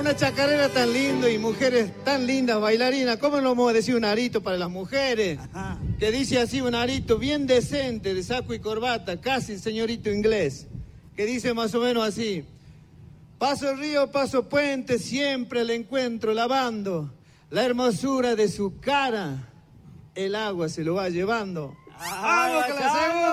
una chacarera tan lindo y mujeres tan lindas, bailarinas. ¿Cómo no vamos a decir un arito para las mujeres? Ajá. Que dice así, un arito bien decente, de saco y corbata, casi señorito inglés. Que dice más o menos así: paso río, paso puente, siempre la encuentro lavando. La hermosura de su cara, el agua se lo va llevando. ¡Vamos con la segunda!